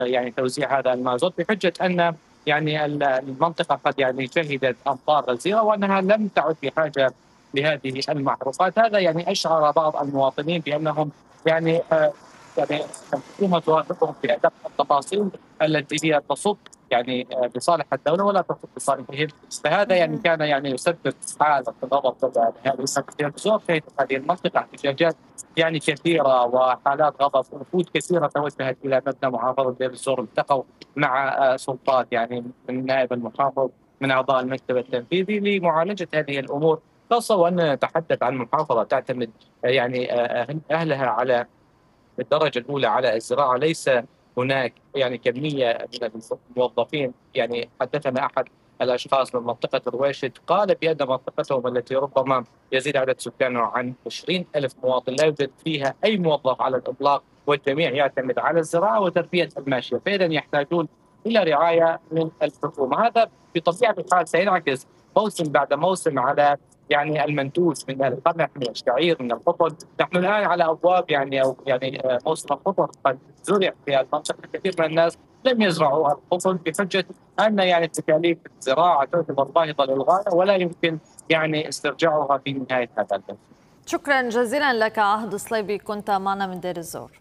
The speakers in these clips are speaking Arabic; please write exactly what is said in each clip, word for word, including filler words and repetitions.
يعني توزيع هذا المازوت بحجة أن يعني المنطقة قد يعني شهدت أمطار غزيرة وأنها لم تعد بحاجة لهذه المحروقات. هذا يعني أشعر بعض المواطنين بأنهم يعني آه يعني الحكومة توافقهم في أدق التفاصيل التي هي تصب يعني بصالح الدولة ولا تصب بصالحهم. فهذا يعني كان يعني يسبب حالة غضب لهذه الزور في هذه المنطقة، احتجاجات يعني كثيرة وحالات غضب، وفود كثيرة توجهت إلى مبنى محافظة دير الزور، التقوا مع سلطات يعني من نائب المحافظ من أعضاء المكتب التنفيذي لمعالجة هذه الأمور، خاصة وأن نتحدث عن محافظة تعتمد يعني أهلها على بالدرجة الأولى على الزراعة. ليس هناك يعني كمية من الموظفين. يعني حدثنا أحد الأشخاص من منطقة رويشد قال بأن منطقتهم التي ربما يزيد عدد سكانها عن عشرين ألف مواطن لا يوجد فيها أي موظف على الإطلاق، والجميع يعتمد على الزراعة وتربية الماشية، فإذا يحتاجون إلى رعاية من الحكومة. هذا بطبيعة الحال سينعكس موسم بعد موسم على يعني المنتوج من القمح، من الشعير، من القطن. نحن الان على ابواب يعني او يعني موسم القطن قد زرع في المنطقه، كثير من الناس لم يزرعوا القطن بحجه ان يعني تكاليف الزراعه تعتبر باهظه للغايه ولا يمكن يعني استرجاعها في نهايه هذا الموسم. شكرا جزيلا لك عهد صليبي، كنت معنا من دير الزور.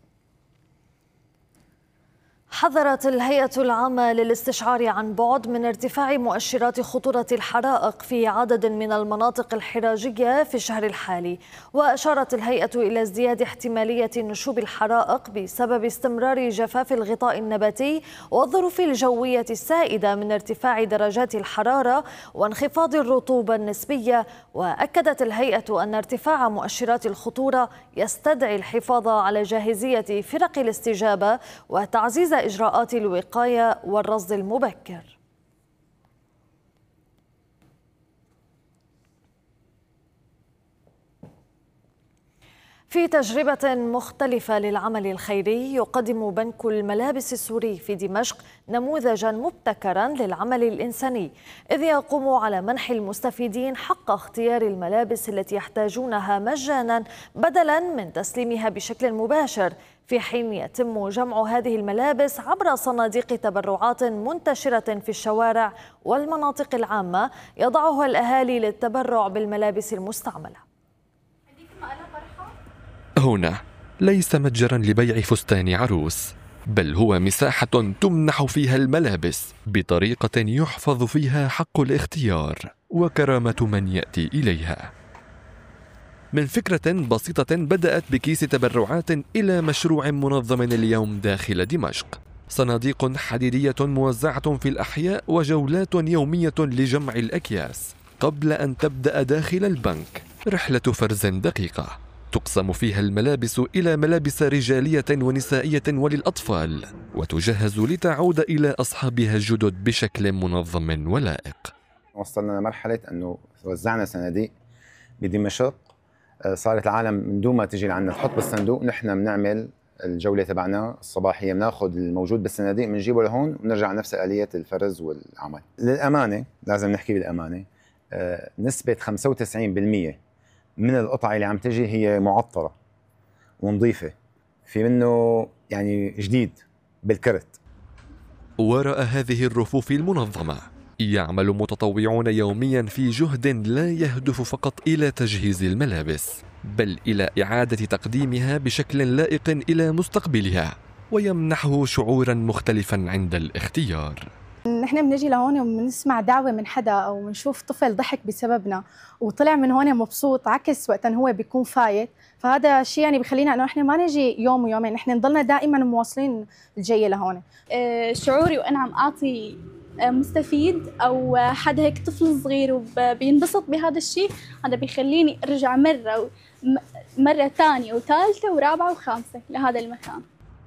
حذرت الهيئة العامة للاستشعار عن بعد من ارتفاع مؤشرات خطورة الحرائق في عدد من المناطق الحراجية في الشهر الحالي، وأشارت الهيئة إلى ازدياد احتمالية نشوب الحرائق بسبب استمرار جفاف الغطاء النباتي والظروف الجوية السائدة من ارتفاع درجات الحرارة وانخفاض الرطوبة النسبية. وأكدت الهيئة أن ارتفاع مؤشرات الخطورة يستدعي الحفاظ على جاهزية فرق الاستجابة وتعزيز إجراءات الوقاية والرصد المبكر. في تجربة مختلفة للعمل الخيري، يقدم بنك الملابس السوري في دمشق نموذجا مبتكرا للعمل الإنساني، إذ يقوم على منح المستفيدين حق اختيار الملابس التي يحتاجونها مجانا بدلا من تسليمها بشكل مباشر، في حين يتم جمع هذه الملابس عبر صناديق تبرعات منتشرة في الشوارع والمناطق العامة يضعها الأهالي للتبرع بالملابس المستعملة. هنا ليس متجرا لبيع فستان عروس، بل هو مساحة تمنح فيها الملابس بطريقة يحفظ فيها حق الاختيار وكرامة من يأتي إليها. من فكرة بسيطة بدأت بكيس تبرعات إلى مشروع منظم اليوم داخل دمشق، صناديق حديدية موزعة في الأحياء وجولات يومية لجمع الأكياس قبل أن تبدأ داخل البنك رحلة فرز دقيقة تقسم فيها الملابس إلى ملابس رجالية ونسائية وللأطفال، وتجهز لتعود إلى أصحابها الجدد بشكل منظم ولائق. وصلنا لمرحلة أنه وزعنا صناديق بدمشق، صارت العالم من دون ما تجي لعنا تحط بالصندوق، نحن بنعمل الجولة تبعنا الصباحية، بناخذ الموجود بالصناديق بنجيبه لهون ونرجع نفس آلية الفرز والعمل. للأمانة لازم نحكي بالأمانة، نسبة خمسة وتسعين بالمئة من القطع اللي عم تجي هي معطرة ونظيفة، في منه يعني جديد بالكرت. وراء هذه الرفوف المنظمة يعمل متطوعون يوميا في جهد لا يهدف فقط إلى تجهيز الملابس، بل إلى إعادة تقديمها بشكل لائق إلى مستقبلها، ويمنحه شعورا مختلفا عند الاختيار. نحن بنجي لهون وبنسمع دعوة من حدا أو بنشوف طفل ضحك بسببنا وطلع من هون مبسوط، عكس وقتا هو بيكون فايت، فهذا الشيء يعني بخلينا انه احنا ما نجي يوم ويومين، نحن نضلنا دائما مواصلين الجايه لهون. شعوري وانا عم اعطي مستفيد او حدا هيك طفل صغير وبينبسط بهذا الشيء، هذا بيخليني ارجع مره مره ثانيه وثالثه ورابعه وخامسه لهذا المكان.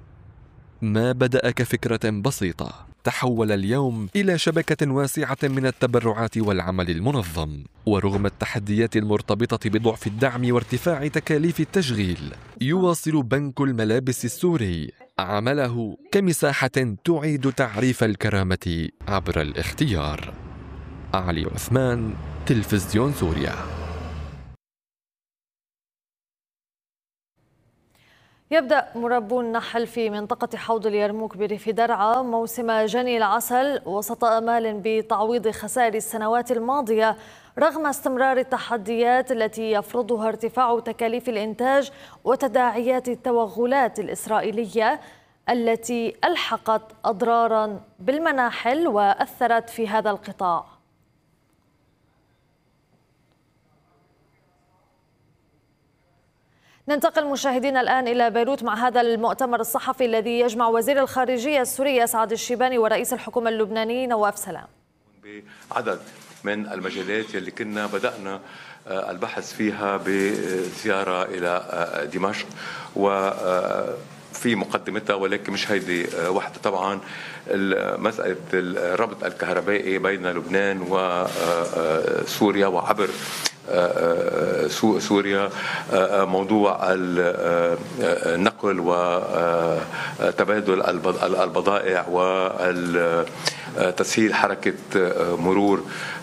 ما بدأ كفكرة بسيطة تحول اليوم إلى شبكة واسعة من التبرعات والعمل المنظم، ورغم التحديات المرتبطة بضعف الدعم وارتفاع تكاليف التشغيل، يواصل بنك الملابس السوري عمله كمساحة تعيد تعريف الكرامة عبر الاختيار. علي عثمان، تلفزيون سوريا. يبدأ مربو النحل في منطقة حوض اليرموك بريف درعا موسم جني العسل وسط آمال بتعويض خسائر السنوات الماضية، رغم استمرار التحديات التي يفرضها ارتفاع تكاليف الإنتاج وتداعيات التوغلات الإسرائيلية التي ألحقت أضرارا بالمناحل وأثرت في هذا القطاع. ننتقل مشاهدينا الآن إلى بيروت مع هذا المؤتمر الصحفي الذي يجمع وزير الخارجية السوري سعد الشيباني ورئيس الحكومة اللبناني نواف سلام. بعدد من المجالات اللي كنا بدأنا البحث فيها بزيارة إلى دمشق وفي مقدمتها، ولكن مش هيدي وحدة. طبعا مسألة الربط الكهربائي بين لبنان وسوريا وعبر سوريا، موضوع النقل وتبادل البضائع وتسهيل حركة مرور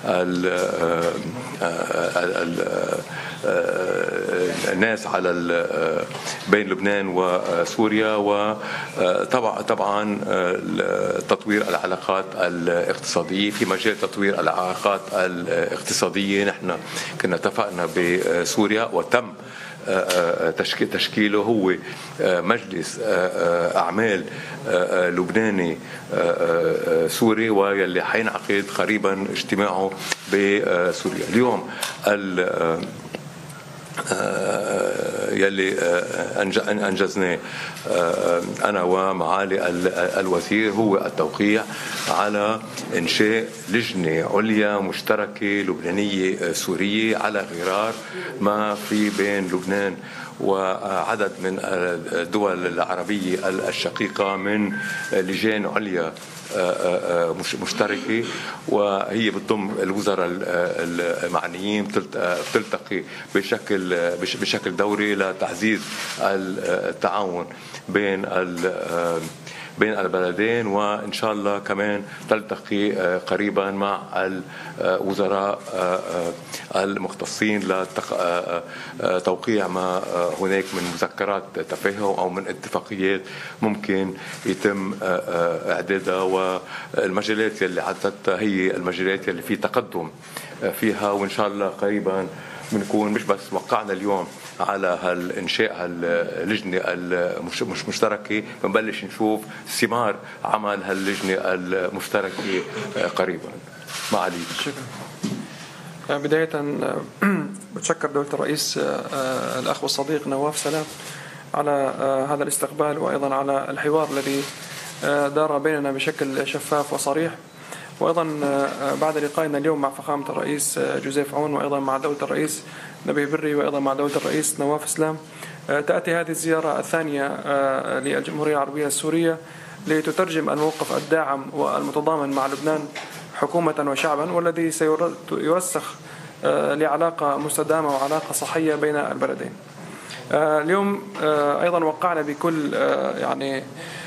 الناس على بين لبنان وسوريا، وطبعا طبعا تطوير العلاقات الاقتصادية. في مجال تطوير العلاقات الاقتصادية نحن كنا اتفقنا بسوريا وتم تشكيله، هو مجلس أعمال لبناني سوري واللي حينعقد قريبا اجتماعه بسوريا. اليوم يلي أنجزناه أنا ومعالي الوزير هو التوقيع على إنشاء لجنة عليا مشتركة لبنانية سورية على غرار ما في بين لبنان وعدد من الدول العربية الشقيقة من لجان عليا مشتركة، وهي بتضم الوزراء المعنيين بتلتقي بشكل بشكل دوري لتعزيز التعاون بين بين البلدين، وإن شاء الله كمان تلتقي قريبا مع الوزراء المختصين لتوقيع ما هناك من مذكرات تفاهم أو من اتفاقيات ممكن يتم إعدادها. والمجالات اللي عدتها هي المجالات اللي في تقدم فيها، وإن شاء الله قريبا بنكون مش بس وقعنا اليوم على هالإنشاء هاللجنة المش مشتركة، بنبلش نشوف ثمار عمل هاللجنة المشتركة قريبا. معالي شكرا. بداية بتشكر دولة الرئيس الأخ والصديق نواف سلام على هذا الاستقبال وأيضا على الحوار الذي دار بيننا بشكل شفاف وصريح، وأيضا بعد لقائنا اليوم مع فخامة الرئيس جوزيف عون وأيضا مع دولة الرئيس نبيه بري وأيضا مع دولة الرئيس نواف سلام، تأتي هذه الزيارة الثانية للجمهورية العربية السورية لتترجم الموقف الداعم والمتضامن مع لبنان حكومة وشعبا، والذي سيرسخ لعلاقة مستدامة وعلاقة صحية بين البلدين. اليوم أيضا وقعنا بكل يعني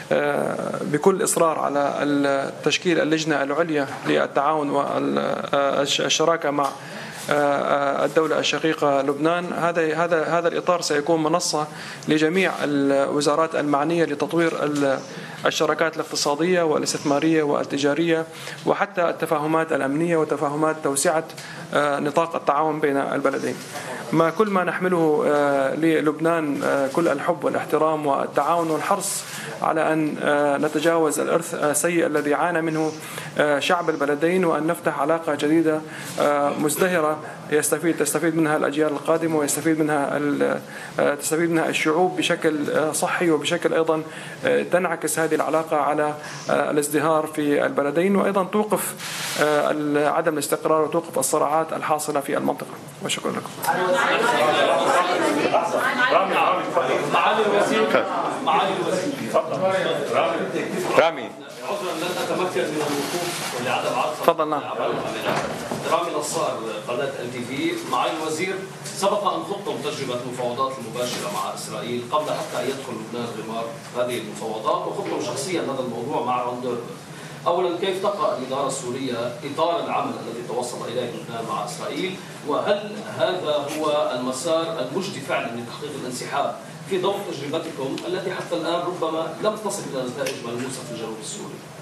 بكل إصرار على تشكيل اللجنة العليا للتعاون والشراكة مع الدولة الشقيقة لبنان. هذا هذا هذا الإطار سيكون منصة لجميع الوزارات المعنية لتطوير الشراكات الاقتصادية والاستثمارية والتجارية، وحتى التفاهمات الأمنية وتفاهمات توسعة نطاق التعاون بين البلدين. ما كل ما نحمله للبنان كل الحب والاحترام والتعاون والحرص على أن نتجاوز الإرث السيء الذي عانى منه شعب البلدين، وأن نفتح علاقة جديدة مزدهرة يستفيد تستفيد منها الأجيال القادمة ويستفيد منها تستفيد منها الشعوب بشكل صحي، وبشكل أيضا تنعكس هذه العلاقة على الازدهار في البلدين، وأيضا توقف عدم الاستقرار وتوقف الصراعات الحاصلة في المنطقة. وشكرا لكم. معالي الوزير معالي الوزير رامي عذرا لن اتمكن من الوقوف لعدم عرض. تفضل. نعم. رامي نصار قناه ال تي في. معالي الوزير، سبق ان خضتم تجربه المفاوضات المباشره مع اسرائيل قبل حتى ان يدخل لبنان غمار هذه المفاوضات، وخضتم شخصيا هذا الموضوع مع راندر. اولا، كيف تقرا الاداره السوريه اطار العمل الذي توصل اليه لبنان مع اسرائيل؟ وهل هذا هو المسار المجدي فعلا لتحقيق الانسحاب في ضوء تجربتكم التي حتى الآن ربما لم تصل إلى نتائج ملموسة في الجنوب السوري؟